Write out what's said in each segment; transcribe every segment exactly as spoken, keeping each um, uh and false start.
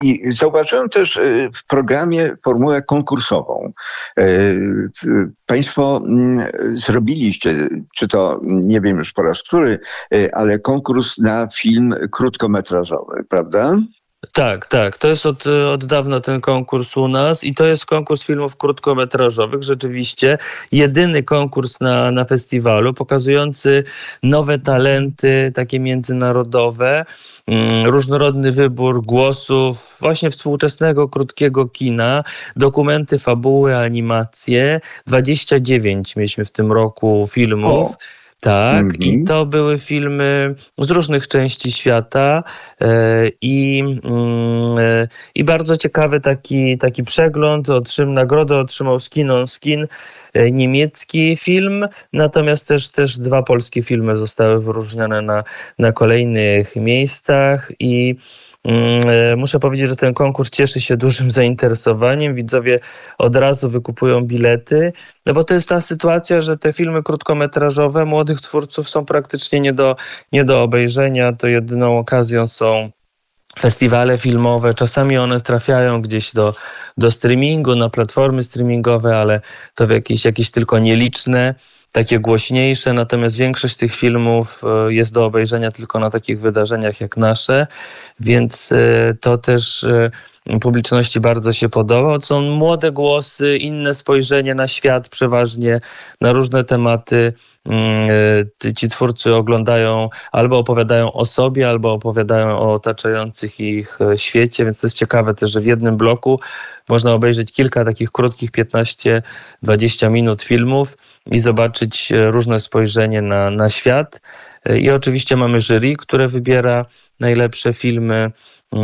I zauważyłem też w programie formułę konkursową. Państwo zrobiliście, czy to nie wiem już po raz który, ale konkurs na film krótkometrażowy, prawda? Tak, tak. To jest od, od dawna ten konkurs u nas i to jest konkurs filmów krótkometrażowych. Rzeczywiście jedyny konkurs na, na festiwalu pokazujący nowe talenty, takie międzynarodowe, mm, różnorodny wybór głosów, właśnie współczesnego krótkiego kina, dokumenty, fabuły, animacje. dwadzieścia dziewięć mieliśmy w tym roku filmów. O. Tak, mm-hmm. I to były filmy z różnych części świata e, i, e, i bardzo ciekawy taki, taki przegląd. Otrzym, nagrodę otrzymał Skin on Skin, e, niemiecki film, natomiast też, też dwa polskie filmy zostały wyróżnione na, na kolejnych miejscach i muszę powiedzieć, że ten konkurs cieszy się dużym zainteresowaniem. Widzowie od razu wykupują bilety, no bo to jest ta sytuacja, że te filmy krótkometrażowe młodych twórców są praktycznie nie do, nie do obejrzenia. To jedyną okazją są festiwale filmowe. Czasami one trafiają gdzieś do, do streamingu, na platformy streamingowe, ale to w jakieś, jakieś tylko nieliczne, takie głośniejsze, natomiast większość tych filmów jest do obejrzenia tylko na takich wydarzeniach jak nasze, więc to też publiczności bardzo się podoba. To są młode głosy, inne spojrzenie na świat przeważnie, na różne tematy. Ci twórcy oglądają, albo opowiadają o sobie, albo opowiadają o otaczających ich świecie, więc to jest ciekawe też, że w jednym bloku można obejrzeć kilka takich krótkich piętnaście dwadzieścia minut filmów i zobaczyć różne spojrzenie na, na świat. I oczywiście mamy jury, które wybiera najlepsze filmy.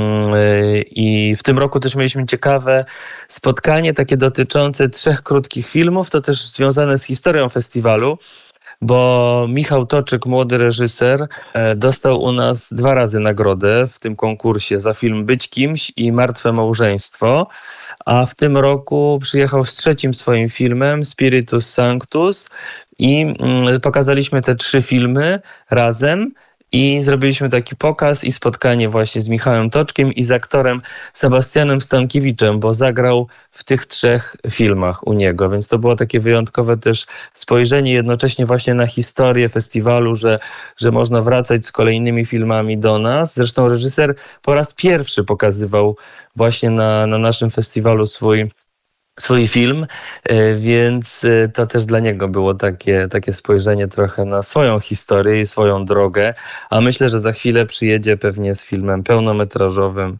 I w tym roku też mieliśmy ciekawe spotkanie takie dotyczące trzech krótkich filmów, to też związane z historią festiwalu, bo Michał Toczyk, młody reżyser, dostał u nas dwa razy nagrodę w tym konkursie za film Być kimś i Martwe małżeństwo, a w tym roku przyjechał z trzecim swoim filmem Spiritus Sanctus i pokazaliśmy te trzy filmy razem. I zrobiliśmy taki pokaz i spotkanie właśnie z Michałem Toczkiem i z aktorem Sebastianem Stankiewiczem, bo zagrał w tych trzech filmach u niego, więc to było takie wyjątkowe też spojrzenie jednocześnie właśnie na historię festiwalu, że, że można wracać z kolejnymi filmami do nas. Zresztą reżyser po raz pierwszy pokazywał właśnie na, na naszym festiwalu swój swój film, więc to też dla niego było takie, takie spojrzenie trochę na swoją historię i swoją drogę, a myślę, że za chwilę przyjedzie pewnie z filmem pełnometrażowym,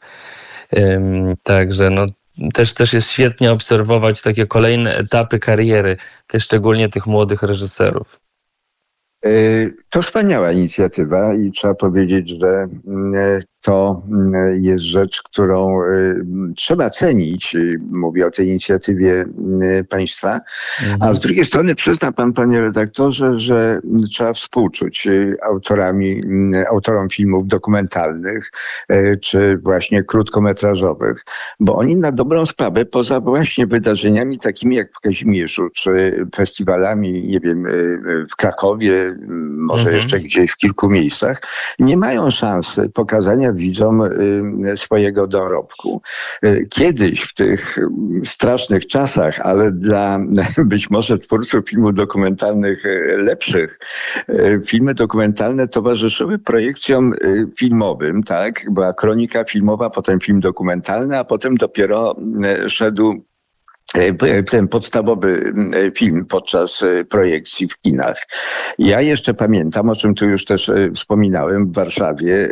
także no też, też jest świetnie obserwować takie kolejne etapy kariery, też szczególnie tych młodych reżyserów. To wspaniała inicjatywa i trzeba powiedzieć, że to jest rzecz, którą trzeba cenić. Mówię o tej inicjatywie państwa. Mhm. A z drugiej strony przyzna pan, panie redaktorze, że trzeba współczuć autorami, autorom filmów dokumentalnych czy właśnie krótkometrażowych, bo oni na dobrą sprawę, poza właśnie wydarzeniami takimi jak w Kazimierzu, czy festiwalami, nie wiem, w Krakowie, może mhm. jeszcze gdzieś w kilku miejscach, nie mają szansy pokazania widzom swojego dorobku. Kiedyś w tych strasznych czasach, ale dla być może twórców filmów dokumentalnych lepszych, filmy dokumentalne towarzyszyły projekcjom filmowym, tak? Była kronika filmowa, potem film dokumentalny, a potem dopiero szedł ten podstawowy film podczas projekcji w kinach. Ja jeszcze pamiętam, o czym tu już też wspominałem, w Warszawie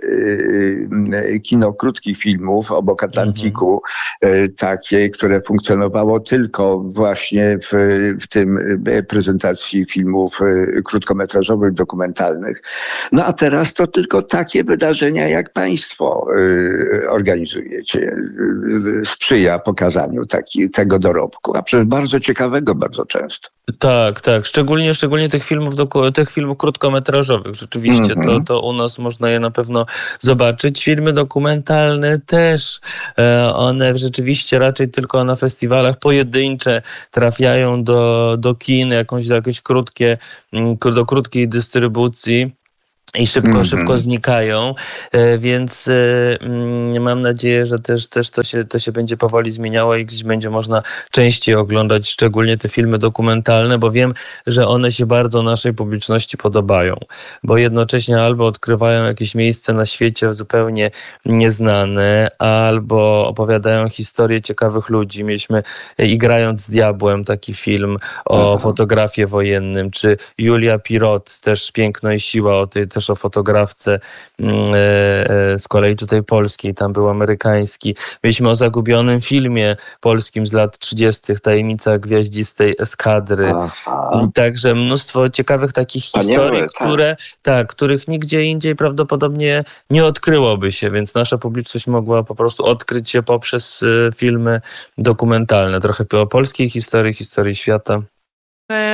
kino krótkich filmów obok Atlantiku, mhm. takie, które funkcjonowało tylko właśnie w, w tym prezentacji filmów krótkometrażowych, dokumentalnych. No a teraz to tylko takie wydarzenia, jak państwo organizujecie, sprzyja pokazaniu taki, tego dorobku. A przecież bardzo ciekawego bardzo często. Tak, tak. Szczególnie, szczególnie tych filmów, tych filmów krótkometrażowych. Rzeczywiście mm-hmm. to, to u nas można je na pewno zobaczyć. Filmy dokumentalne też, one rzeczywiście raczej tylko na festiwalach pojedyncze trafiają do, do kin, jakąś, jakieś krótkie, do krótkiej dystrybucji. i szybko, Mhm. szybko znikają, więc mam nadzieję, że też, też to się, to się będzie powoli zmieniało i gdzieś będzie można częściej oglądać szczególnie te filmy dokumentalne, bo wiem, że one się bardzo naszej publiczności podobają, bo jednocześnie albo odkrywają jakieś miejsce na świecie zupełnie nieznane, albo opowiadają historię ciekawych ludzi. Mieliśmy I grając z diabłem taki film o Aha. fotografie wojennym, czy Julia Pirot, też Piękno i siła, o tej też o fotografce z kolei tutaj polskiej, tam był amerykański. Mieliśmy o zagubionym filmie polskim z lat trzydziestych, Tajemnica gwiaździstej eskadry. Aha. Także mnóstwo ciekawych takich Wspaniałe, historii, tak. które, tak, których nigdzie indziej prawdopodobnie nie odkryłoby się, więc nasza publiczność mogła po prostu odkryć się poprzez filmy dokumentalne. Trochę o polskiej historii, historii świata.